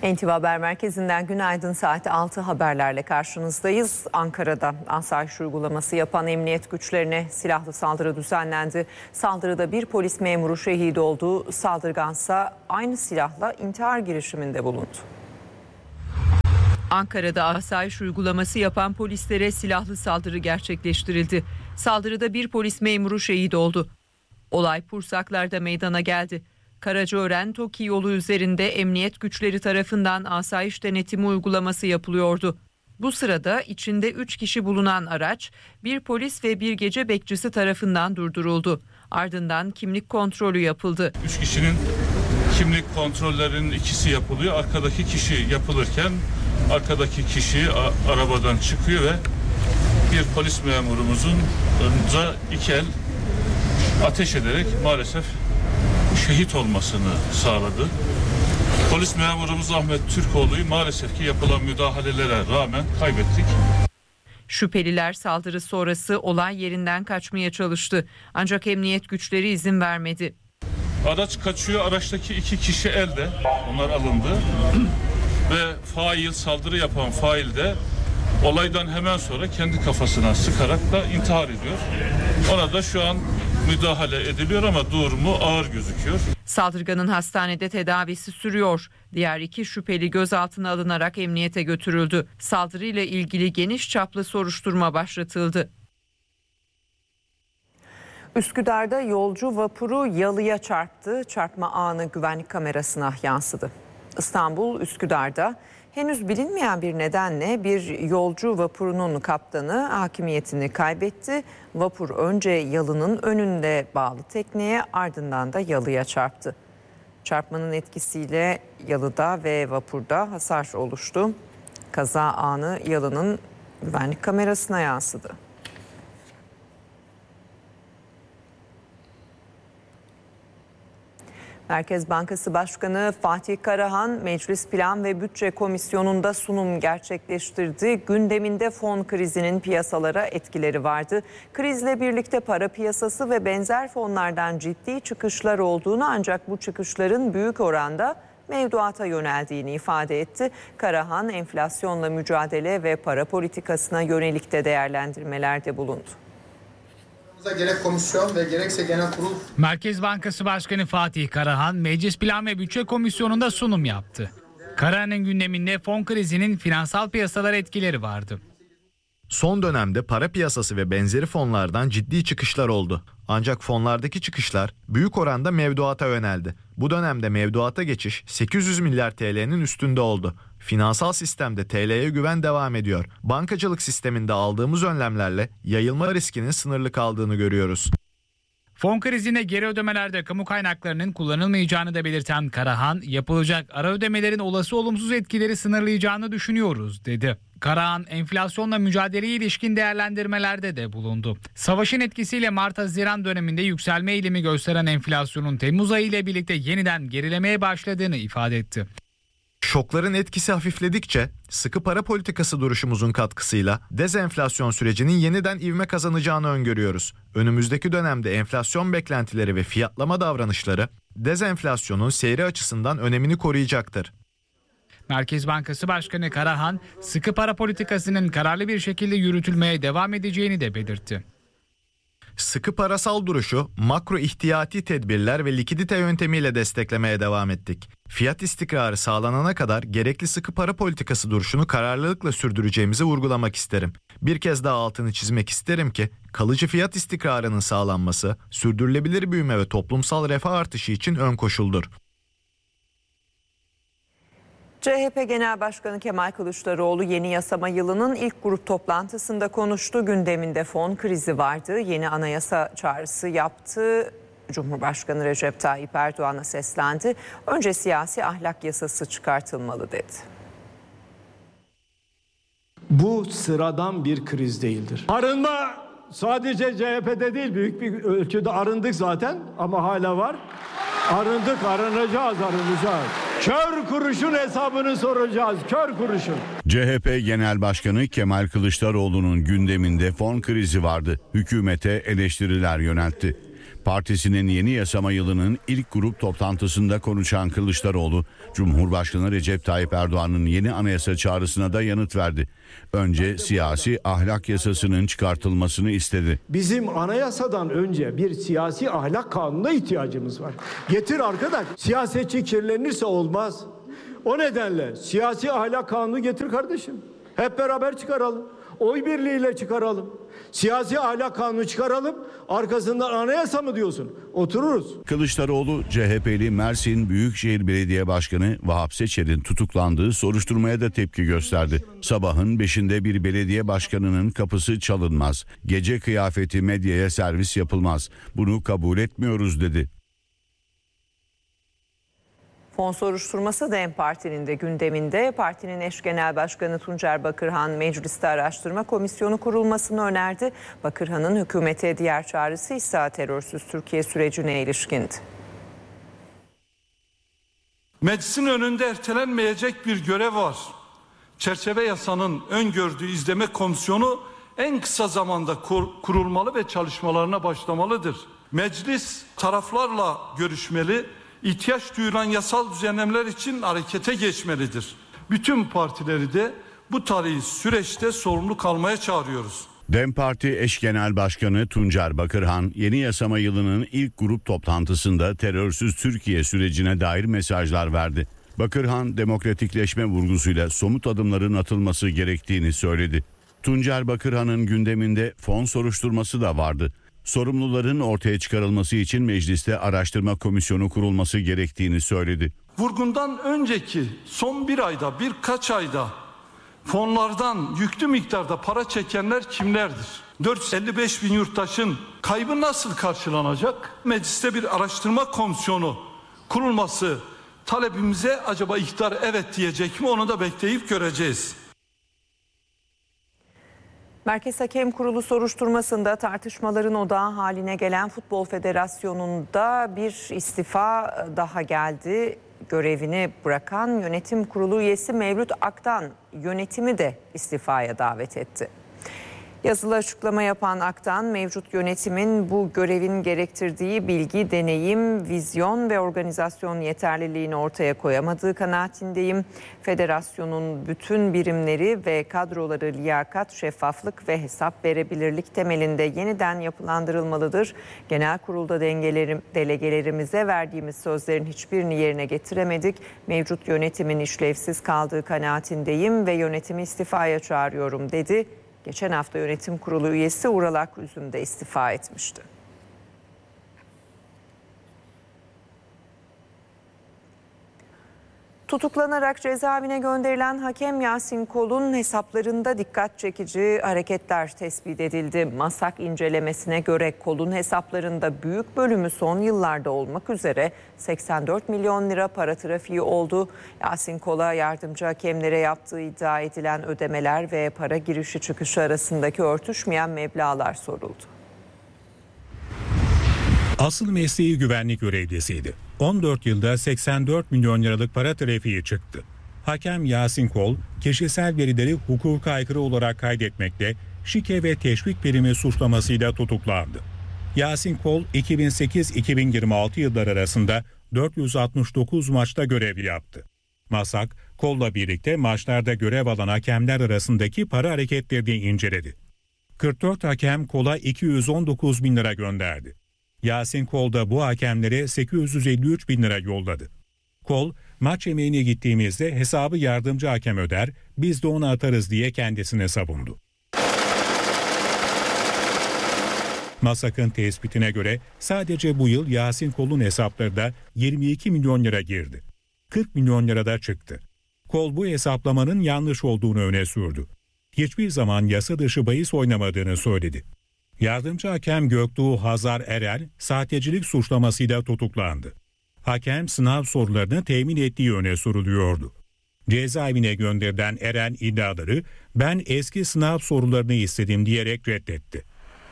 NTV Haber Merkezi'nden günaydın, saat 6 haberlerle karşınızdayız. Ankara'da asayiş uygulaması yapan emniyet güçlerine silahlı saldırı düzenlendi. Saldırıda bir polis memuru şehit oldu. Saldırgansa aynı silahla intihar girişiminde bulundu. Ankara'da asayiş uygulaması yapan polislere silahlı saldırı gerçekleştirildi. Saldırıda bir polis memuru şehit oldu. Olay Pursaklar'da meydana geldi. Karacaören-Toki yolu üzerinde emniyet güçleri tarafından asayiş denetimi uygulaması yapılıyordu. Bu sırada içinde 3 kişi bulunan araç bir polis ve bir gece bekçisi tarafından durduruldu. Ardından kimlik kontrolü yapıldı. 3 kişinin kimlik kontrollerinin ikisi yapılıyor. Arkadaki kişi yapılırken arkadaki kişi arabadan çıkıyor ve bir polis memurumuzun önünde 2 el ateş ederek maalesef şehit olmasını sağladı. Polis memurumuz Ahmet Türkoğlu'yu maalesef ki yapılan müdahalelere rağmen kaybettik. Şüpheliler saldırı sonrası olay yerinden kaçmaya çalıştı. Ancak emniyet güçleri izin vermedi. Araç kaçıyor, araçtaki 2 kişi elde. Onlar alındı. Ve saldırı yapan fail de olaydan hemen sonra kendi kafasına sıkarak da intihar ediyor. Ona da şu an müdahale ediliyor ama durumu ağır gözüküyor. Saldırganın hastanede tedavisi sürüyor. Diğer 2 şüpheli gözaltına alınarak emniyete götürüldü. Saldırıyla ilgili geniş çaplı soruşturma başlatıldı. Üsküdar'da yolcu vapuru yalıya çarptı. Çarpma anı güvenlik kamerasına yansıdı. İstanbul Üsküdar'da henüz bilinmeyen bir nedenle bir yolcu vapurunun kaptanı hakimiyetini kaybetti. Vapur önce yalının önünde bağlı tekneye, ardından da yalıya çarptı. Çarpmanın etkisiyle yalıda ve vapurda hasar oluştu. Kaza anı yalının güvenlik kamerasına yansıdı. Merkez Bankası Başkanı Fatih Karahan, Meclis Plan ve Bütçe Komisyonu'nda sunum gerçekleştirdi. Gündeminde fon krizinin piyasalara etkileri vardı. Krizle birlikte para piyasası ve benzer fonlardan ciddi çıkışlar olduğunu, ancak bu çıkışların büyük oranda mevduata yöneldiğini ifade etti. Karahan, enflasyonla mücadele ve para politikasına yönelik de değerlendirmelerde bulundu. Gerek komisyon ve gerekse genel kurul. Merkez Bankası Başkanı Fatih Karahan, Meclis Plan ve Bütçe Komisyonu'nda sunum yaptı. Karahan'ın gündeminde fon krizinin finansal piyasalara etkileri vardı. Son dönemde para piyasası ve benzeri fonlardan ciddi çıkışlar oldu. Ancak fonlardaki çıkışlar büyük oranda mevduata yöneldi. Bu dönemde mevduata geçiş 800 milyar TL'nin üstünde oldu. Finansal sistemde TL'ye güven devam ediyor. Bankacılık sisteminde aldığımız önlemlerle yayılma riskinin sınırlı kaldığını görüyoruz. Fon krizine geri ödemelerde kamu kaynaklarının kullanılmayacağını da belirten Karahan, yapılacak ara ödemelerin olası olumsuz etkileri sınırlayacağını düşünüyoruz, dedi. Karahan, enflasyonla mücadeleye ilişkin değerlendirmelerde de bulundu. Savaşın etkisiyle Mart-Haziran döneminde yükselme eğilimi gösteren enflasyonun Temmuz ayı ile birlikte yeniden gerilemeye başladığını ifade etti. Şokların etkisi hafifledikçe sıkı para politikası duruşumuzun katkısıyla dezenflasyon sürecinin yeniden ivme kazanacağını öngörüyoruz. Önümüzdeki dönemde enflasyon beklentileri ve fiyatlama davranışları dezenflasyonun seyri açısından önemini koruyacaktır. Merkez Bankası Başkanı Karahan, sıkı para politikasının kararlı bir şekilde yürütülmeye devam edeceğini de belirtti. Sıkı parasal duruşu makro ihtiyati tedbirler ve likidite yöntemiyle desteklemeye devam ettik. Fiyat istikrarı sağlanana kadar gerekli sıkı para politikası duruşunu kararlılıkla sürdüreceğimizi vurgulamak isterim. Bir kez daha altını çizmek isterim ki kalıcı fiyat istikrarının sağlanması, sürdürülebilir büyüme ve toplumsal refah artışı için ön koşuldur. CHP Genel Başkanı Kemal Kılıçdaroğlu yeni yasama yılının ilk grup toplantısında konuştu. Gündeminde fon krizi vardı. Yeni anayasa çağrısı yaptı. Cumhurbaşkanı Recep Tayyip Erdoğan'a seslendi. Önce siyasi ahlak yasası çıkartılmalı dedi. Bu sıradan bir kriz değildir. Arınma sadece CHP'de değil, büyük bir ölçüde arındık zaten ama hala var. Arındık, arınacağız. Kör kuruşun hesabını soracağız, kör kuruşun. CHP Genel Başkanı Kemal Kılıçdaroğlu'nun gündeminde fon krizi vardı. Hükümete eleştiriler yöneltti. Partisinin yeni yasama yılının ilk grup toplantısında konuşan Kılıçdaroğlu, Cumhurbaşkanı Recep Tayyip Erdoğan'ın yeni anayasa çağrısına da yanıt verdi. Önce siyasi ahlak yasasının çıkartılmasını istedi. Bizim anayasadan önce bir siyasi ahlak kanununa ihtiyacımız var. Getir arkadaş, siyasetçi kirlenirse olmaz. O nedenle siyasi ahlak kanunu getir kardeşim. Hep beraber çıkaralım. Oy birliğiyle çıkaralım. Siyasi ahlak kanunu çıkaralım. Arkasından anayasa mı diyorsun? Otururuz. Kılıçdaroğlu, CHP'li Mersin Büyükşehir Belediye Başkanı Vahap Seçer'in tutuklandığı soruşturmaya da tepki gösterdi. Sabahın 5'inde bir belediye başkanının kapısı çalınmaz. Gece kıyafeti medyaya servis yapılmaz. Bunu kabul etmiyoruz dedi. Fon soruşturması da DEM Parti'nin de gündeminde. Partinin eş genel başkanı Tuncer Bakırhan mecliste araştırma komisyonu kurulmasını önerdi. Bakırhan'ın hükümete diğer çağrısı ise terörsüz Türkiye sürecine ilişkindi. Meclisin önünde ertelenmeyecek bir görev var. Çerçeve yasanın öngördüğü izleme komisyonu en kısa zamanda kurulmalı ve çalışmalarına başlamalıdır. Meclis taraflarla görüşmeli, ihtiyaç duyulan yasal düzenlemeler için harekete geçmelidir. Bütün partileri de bu tarihi süreçte sorumlu kalmaya çağırıyoruz. DEM Parti eş genel başkanı Tuncer Bakırhan, yeni yasama yılının ilk grup toplantısında terörsüz Türkiye sürecine dair mesajlar verdi. Bakırhan, demokratikleşme vurgusuyla somut adımların atılması gerektiğini söyledi. Tuncer Bakırhan'ın gündeminde fon soruşturması da vardı. Sorumluların ortaya çıkarılması için mecliste araştırma komisyonu kurulması gerektiğini söyledi. Vurgundan önceki son birkaç ayda fonlardan yüklü miktarda para çekenler kimlerdir? 455 bin yurttaşın kaybı nasıl karşılanacak? Mecliste bir araştırma komisyonu kurulması talebimize acaba iktidar evet diyecek mi? Onu da bekleyip göreceğiz. Merkez Hakem Kurulu soruşturmasında tartışmaların odağı haline gelen Futbol Federasyonu'nda bir istifa daha geldi. Görevini bırakan yönetim kurulu üyesi Mevlüt Aktan yönetimi de istifaya davet etti. Yazılı açıklama yapan Aktan, mevcut yönetimin bu görevin gerektirdiği bilgi, deneyim, vizyon ve organizasyon yeterliliğini ortaya koyamadığı kanaatindeyim. Federasyonun bütün birimleri ve kadroları liyakat, şeffaflık ve hesap verebilirlik temelinde yeniden yapılandırılmalıdır. Genel kurulda delegelerimize verdiğimiz sözlerin hiçbirini yerine getiremedik. Mevcut yönetimin işlevsiz kaldığı kanaatindeyim ve yönetimi istifaya çağırıyorum dedi. Geçen hafta yönetim kurulu üyesi Ural Aküzüm de istifa etmişti. Tutuklanarak cezaevine gönderilen hakem Yasin Kol'un hesaplarında dikkat çekici hareketler tespit edildi. Masak incelemesine göre Kol'un hesaplarında büyük bölümü son yıllarda olmak üzere 84 milyon lira para trafiği oldu. Yasin Kol'a yardımcı hakemlere yaptığı iddia edilen ödemeler ve para girişi çıkışı arasındaki örtüşmeyen meblağlar soruldu. Asıl mesleği güvenlik görevlisiydi. 14 yılda 84 milyon liralık para trafiği çıktı. Hakem Yasin Kol, kişisel verileri hukuka aykırı olarak kaydetmekle şike ve teşvik primi suçlamasıyla tutuklandı. Yasin Kol, 2008-2026 yılları arasında 469 maçta görev yaptı. Masak, Kol'la birlikte maçlarda görev alan hakemler arasındaki para hareketlerini inceledi. 44 hakem Kol'a 219 bin lira gönderdi. Yasin Kol da bu hakemlere 853 bin lira yolladı. Kol, maç yemeğine gittiğimizde hesabı yardımcı hakem öder, biz de onu atarız diye kendisine savundu. Masak'ın tespitine göre sadece bu yıl Yasin Kol'un hesaplarında 22 milyon lira girdi. 40 milyon lira da çıktı. Kol bu hesaplamanın yanlış olduğunu öne sürdü. Hiçbir zaman yasa dışı bahis oynamadığını söyledi. Yardımcı hakem Göktuğ Hazar Erel sahtecilik suçlamasıyla tutuklandı. Hakem sınav sorularını temin ettiği öne sürülüyordu. Cezaevine gönderilen Erel iddiaları ben eski sınav sorularını istedim diyerek reddetti.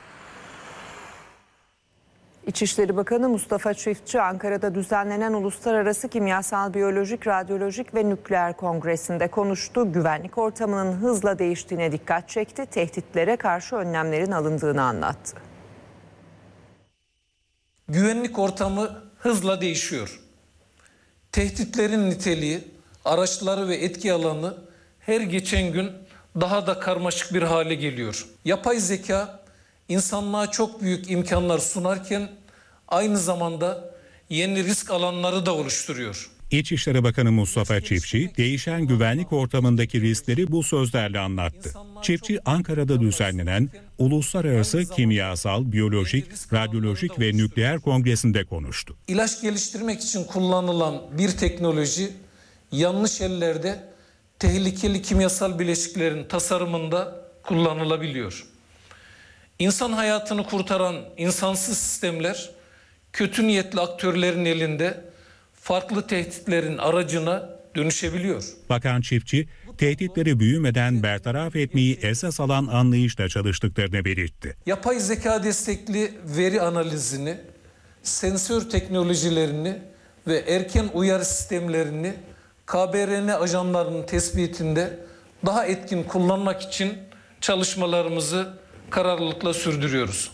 İçişleri Bakanı Mustafa Çiftçi Ankara'da düzenlenen Uluslararası Kimyasal, Biyolojik, Radyolojik ve Nükleer Kongresi'nde konuştu. Güvenlik ortamının hızla değiştiğine dikkat çekti. Tehditlere karşı önlemlerin alındığını anlattı. Güvenlik ortamı hızla değişiyor. Tehditlerin niteliği, araçları ve etki alanı her geçen gün daha da karmaşık bir hale geliyor. Yapay zeka insanlığa çok büyük imkanlar sunarken aynı zamanda yeni risk alanları da oluşturuyor. İçişleri Bakanı Mustafa Çiftçi, değişen güvenlik ortamındaki riskleri bu sözlerle anlattı. Çiftçi, Ankara'da düzenlenen Uluslararası Kimyasal, Biyolojik, Radyolojik ve Nükleer Kongresi'nde konuştu. İlaç geliştirmek için kullanılan bir teknoloji yanlış ellerde tehlikeli kimyasal bileşiklerin tasarımında kullanılabiliyor. İnsan hayatını kurtaran insansız sistemler kötü niyetli aktörlerin elinde farklı tehditlerin aracına dönüşebiliyor. Bakan Çiftçi, tehditleri büyümeden bertaraf etmeyi esas alan anlayışla çalıştıklarını belirtti. Yapay zeka destekli veri analizini, sensör teknolojilerini ve erken uyarı sistemlerini KBRN ajanlarının tespitinde daha etkin kullanmak için çalışmalarımızı kararlılıkla sürdürüyoruz.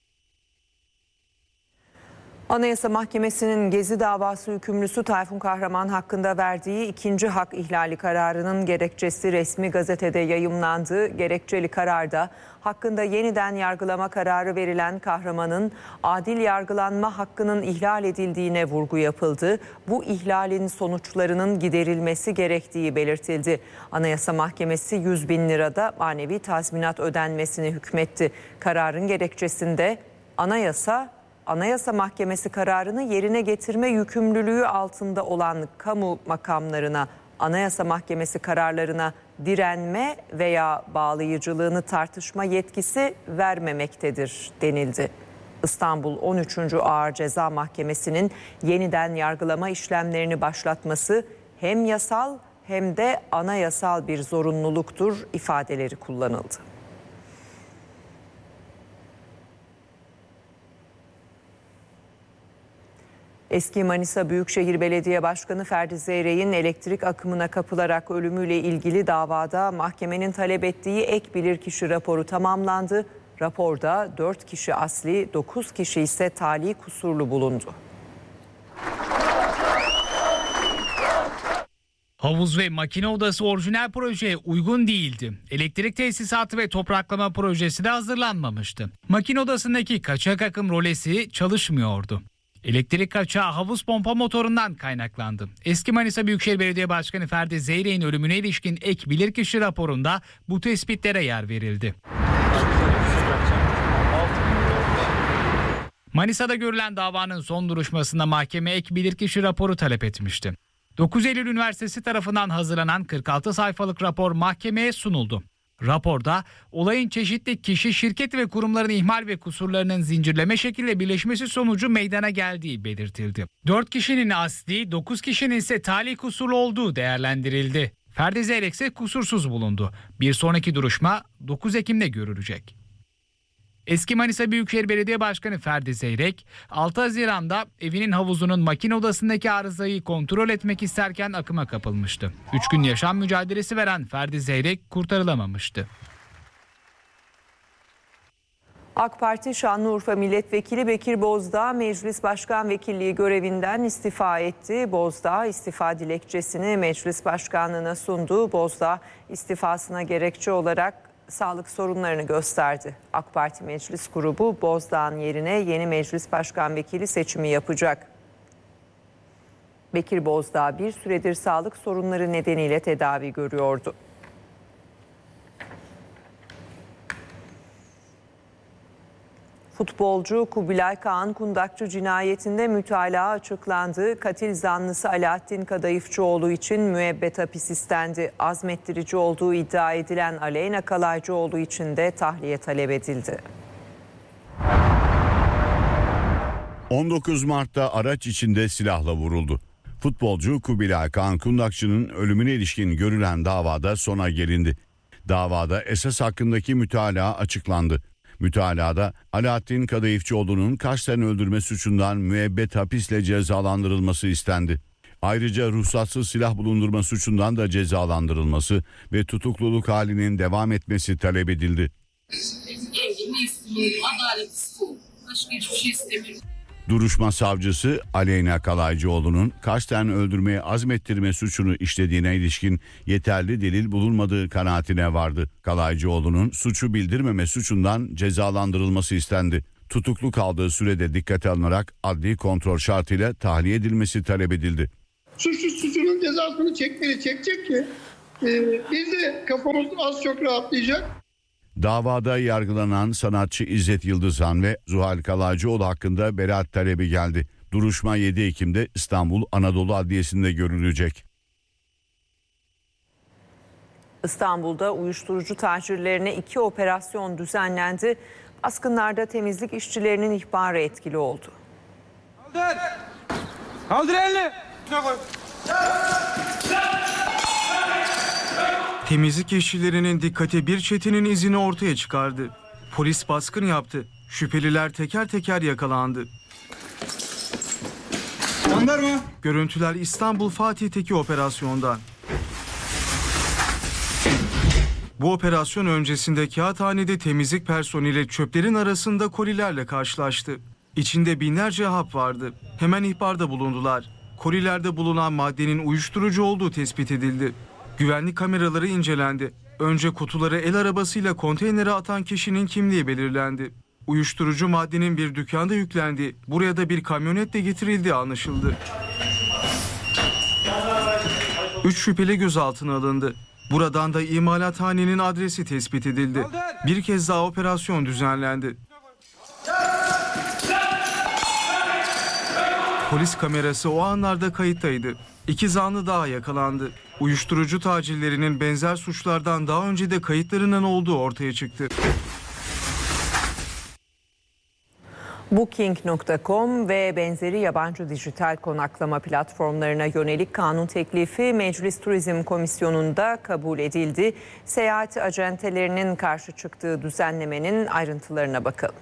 Anayasa Mahkemesi'nin Gezi davası hükümlüsü Tayfun Kahraman hakkında verdiği ikinci hak ihlali kararının gerekçesi resmi gazetede yayımlandı. Gerekçeli kararda hakkında yeniden yargılama kararı verilen Kahraman'ın adil yargılanma hakkının ihlal edildiğine vurgu yapıldı. Bu ihlalin sonuçlarının giderilmesi gerektiği belirtildi. Anayasa Mahkemesi 100.000 lirada manevi tazminat ödenmesini hükmetti. Kararın gerekçesinde Anayasa Mahkemesi kararını yerine getirme yükümlülüğü altında olan kamu makamlarına Anayasa Mahkemesi kararlarına direnme veya bağlayıcılığını tartışma yetkisi vermemektedir denildi. İstanbul 13. Ağır Ceza Mahkemesi'nin yeniden yargılama işlemlerini başlatması hem yasal hem de anayasal bir zorunluluktur ifadeleri kullanıldı. Eski Manisa Büyükşehir Belediye Başkanı Ferdi Zeyrek'in elektrik akımına kapılarak ölümüyle ilgili davada mahkemenin talep ettiği ek bilirkişi raporu tamamlandı. Raporda 4 kişi asli, 9 kişi ise tali kusurlu bulundu. Havuz ve makine odası orijinal projeye uygun değildi. Elektrik tesisatı ve topraklama projesi de hazırlanmamıştı. Makine odasındaki kaçak akım rolesi çalışmıyordu. Elektrik kaçağı havuz pompa motorundan kaynaklandı. Eski Manisa Büyükşehir Belediye Başkanı Ferdi Zeyrek'in ölümüne ilişkin ek bilirkişi raporunda bu tespitlere yer verildi. Manisa'da görülen davanın son duruşmasında mahkeme ek bilirkişi raporu talep etmişti. 9 Eylül Üniversitesi tarafından hazırlanan 46 sayfalık rapor mahkemeye sunuldu. Raporda olayın çeşitli kişi, şirket ve kurumların ihmal ve kusurlarının zincirleme şekilde birleşmesi sonucu meydana geldiği belirtildi. 4 kişinin asli, 9 kişinin ise talih kusurlu olduğu değerlendirildi. Ferdi Zeyrek ise kusursuz bulundu. Bir sonraki duruşma 9 Ekim'de görülecek. Eski Manisa Büyükşehir Belediye Başkanı Ferdi Zeyrek, 6 Haziran'da evinin havuzunun makine odasındaki arızayı kontrol etmek isterken akıma kapılmıştı. 3 gün yaşam mücadelesi veren Ferdi Zeyrek kurtarılamamıştı. AK Parti Şanlıurfa Milletvekili Bekir Bozdağ Meclis Başkan Vekilliği görevinden istifa etti. Bozdağ istifa dilekçesini Meclis Başkanlığı'na sundu. Bozdağ istifasına gerekçe olarak sağlık sorunlarını gösterdi. AK Parti Meclis Grubu Bozdağ'ın yerine yeni Meclis Başkan Vekili seçimi yapacak. Bekir Bozdağ bir süredir sağlık sorunları nedeniyle tedavi görüyordu. Futbolcu Kubilay Kaan Kundakçı cinayetinde mütalaa açıklandı. Katil zanlısı Alaaddin Kadayıfçıoğlu için müebbet hapis istendi. Azmettirici olduğu iddia edilen Aleyna Kalaycıoğlu için de tahliye talep edildi. 19 Mart'ta araç içinde silahla vuruldu. Futbolcu Kubilay Kaan Kundakçı'nın ölümüne ilişkin görülen davada sona gelindi. Davada esas hakkındaki mütalaa açıklandı. Mütalada Alaaddin Kadayıfçıoğlu'nun kasten öldürme suçundan müebbet hapisle cezalandırılması istendi. Ayrıca ruhsatsız silah bulundurma suçundan da cezalandırılması ve tutukluluk halinin devam etmesi talep edildi. Evliliği istiyorum, adalet istiyorum. Başka hiçbir şey istemiyorum. Duruşma savcısı Aleyna Kalaycıoğlu'nun kasten öldürmeye azmettirme suçunu işlediğine ilişkin yeterli delil bulunmadığı kanaatine vardı. Kalaycıoğlu'nun suçu bildirmeme suçundan cezalandırılması istendi. Tutuklu kaldığı sürede dikkate alınarak adli kontrol şartıyla tahliye edilmesi talep edildi. Suçlu suçunun cezasını çekecek ki biz de kafamız az çok rahatlayacak. Davada yargılanan sanatçı İzzet Yıldızhan ve Zuhal Kalaycıoğlu hakkında beraat talebi geldi. Duruşma 7 Ekim'de İstanbul Anadolu Adliyesi'nde görülecek. İstanbul'da uyuşturucu tacirlerine 2 operasyon düzenlendi. Baskınlarda temizlik işçilerinin ihbarı etkili oldu. Kaldır elini. Temizlik işçilerinin dikkati bir çetenin izini ortaya çıkardı. Polis baskın yaptı. Şüpheliler teker teker yakalandı. Jandarma. Görüntüler İstanbul Fatih'teki operasyondan. Bu operasyon öncesinde kağıthanede temizlik personeli çöplerin arasında kolilerle karşılaştı. İçinde binlerce hap vardı. Hemen ihbarda bulundular. Kolilerde bulunan maddenin uyuşturucu olduğu tespit edildi. Güvenlik kameraları incelendi. Önce kutuları el arabasıyla konteynere atan kişinin kimliği belirlendi. Uyuşturucu maddenin bir dükkanda yüklendi. Buraya da bir kamyonetle getirildiği anlaşıldı. 3 şüpheli gözaltına alındı. Buradan da imalathanenin adresi tespit edildi. Bir kez daha operasyon düzenlendi. Polis kamerası o anlarda kayıttaydı. 2 zanlı daha yakalandı. Uyuşturucu tacirlerinin benzer suçlardan daha önce de kayıtlarının olduğu ortaya çıktı. Booking.com ve benzeri yabancı dijital konaklama platformlarına yönelik kanun teklifi Meclis Turizm Komisyonu'nda kabul edildi. Seyahat acentelerinin karşı çıktığı düzenlemenin ayrıntılarına bakalım.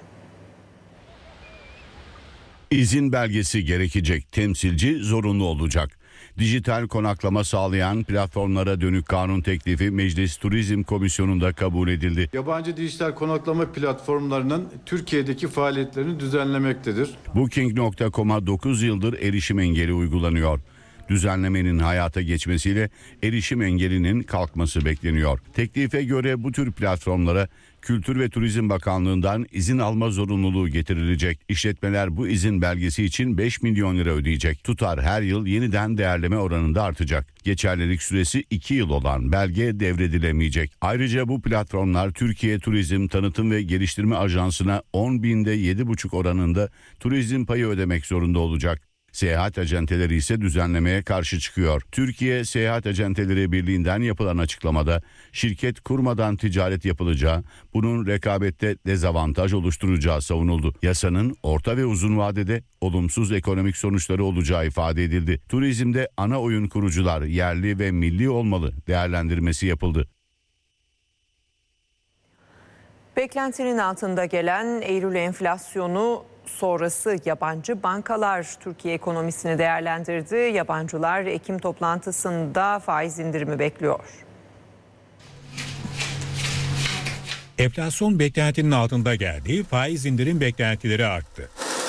İzin belgesi gerekecek, temsilci zorunlu olacak. Dijital konaklama sağlayan platformlara dönük kanun teklifi Meclis Turizm Komisyonu'nda kabul edildi. Yabancı dijital konaklama platformlarının Türkiye'deki faaliyetlerini düzenlemektedir. Booking.com'a 9 yıldır erişim engeli uygulanıyor. Düzenlemenin hayata geçmesiyle erişim engelinin kalkması bekleniyor. Teklife göre bu tür platformlara Kültür ve Turizm Bakanlığı'ndan izin alma zorunluluğu getirilecek. İşletmeler bu izin belgesi için 5 milyon lira ödeyecek. Tutar her yıl yeniden değerleme oranında artacak. Geçerlilik süresi 2 yıl olan belge devredilemeyecek. Ayrıca bu platformlar Türkiye Turizm Tanıtım ve Geliştirme Ajansı'na 10 binde 7,5 oranında turizm payı ödemek zorunda olacak. Seyahat acenteleri ise düzenlemeye karşı çıkıyor. Türkiye Seyahat Acenteleri Birliği'nden yapılan açıklamada şirket kurmadan ticaret yapılacağı, bunun rekabette dezavantaj oluşturacağı savunuldu. Yasanın orta ve uzun vadede olumsuz ekonomik sonuçları olacağı ifade edildi. Turizmde ana oyun kurucular yerli ve milli olmalı değerlendirmesi yapıldı. Beklentinin altında gelen Eylül enflasyonu sonrası yabancı bankalar Türkiye ekonomisini değerlendirdi. Yabancılar Ekim toplantısında faiz indirimi bekliyor. Enflasyon beklentinin altında geldi, faiz indirim beklentileri arttı.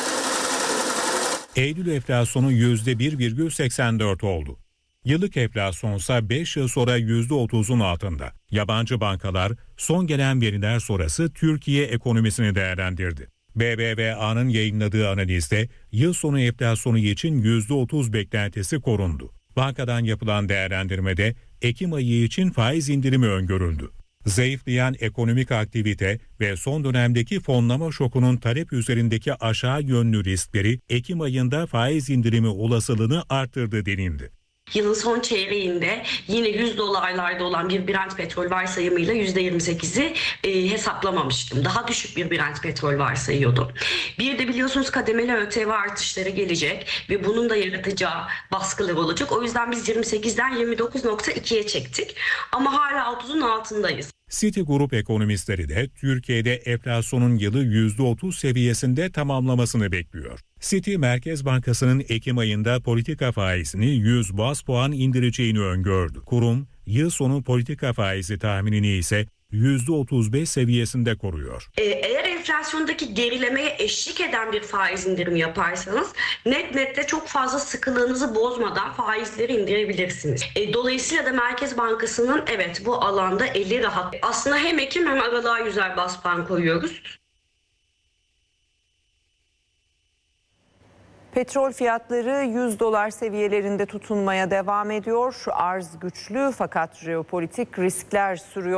Eylül enflasyonu %1,84 oldu. Yıllık enflasyonsa 5 yıl sonra %30'un altında. Yabancı bankalar son gelen veriler sonrası Türkiye ekonomisini değerlendirdi. BBVA'nın yayınladığı analizde yıl sonu enflasyonu için %30 beklentisi korundu. Bankadan yapılan değerlendirmede Ekim ayı için faiz indirimi öngörüldü. Zayıflayan ekonomik aktivite ve son dönemdeki fonlama şokunun talep üzerindeki aşağı yönlü riskleri Ekim ayında faiz indirimi olasılığını arttırdı denildi. Yılın son çeyreğinde yine $100'larda olan bir Brent petrol varsayımıyla %28'i hesaplamamıştım. Daha düşük bir Brent petrol varsayıyordum. Bir de biliyorsunuz kademeli ÖTV artışları gelecek ve bunun da yaratacağı baskılar olacak. O yüzden biz 28'den 29,2'ye çektik ama hala 30'un altındayız. Citigroup ekonomistleri de Türkiye'de enflasyonun yılı %30 seviyesinde tamamlamasını bekliyor. Citi Merkez Bankası'nın Ekim ayında politika faizini 100 baz puan indireceğini öngördü. Kurum, yıl sonu politika faizi tahminini ise %35 seviyesinde koruyor. Eğer enflasyondaki gerilemeye eşlik eden bir faiz indirimi yaparsanız nette çok fazla sıkılığınızı bozmadan faizleri indirebilirsiniz. Dolayısıyla da Merkez Bankası'nın evet bu alanda eli rahat. Aslında hem Ekim hem Aralık'a 100'er bas puan koyuyoruz. Petrol fiyatları $100 seviyelerinde tutunmaya devam ediyor. Arz güçlü fakat jeopolitik riskler sürüyor.